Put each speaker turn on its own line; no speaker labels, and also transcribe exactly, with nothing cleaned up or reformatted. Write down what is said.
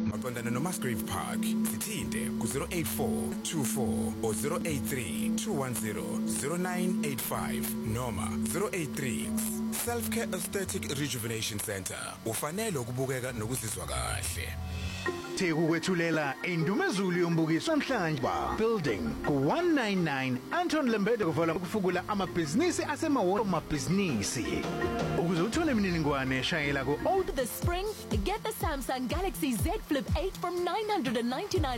maqondana no Musgrave Park. Sithinte ku zero eight four two four or zero eight three two one zero zero nine eight five noma zero eight three. Self-Care Aesthetic Rejuvenation Center. Ufanele ukubukeka nokuzizwa kahle.
Theku kwethulela indumezulu yombukiso namhlanje ba building ku one ninety-nine Anton Lembede kuvala ukufukula amabhizinisi asemawo amabhizinisi. Ukuze uthole imininingwane shayela ku
Old this spring, get the Samsung Galaxy Z Flip eight from nine hundred ninety-nine